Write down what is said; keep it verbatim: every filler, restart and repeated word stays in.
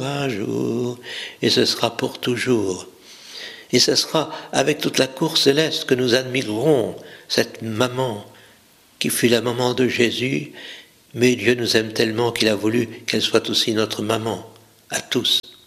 un jour, et ce sera pour toujours. Et ce sera avec toute la cour céleste que nous admirerons cette maman qui fut la maman de Jésus, mais Dieu nous aime tellement qu'il a voulu qu'elle soit aussi notre maman, à tous.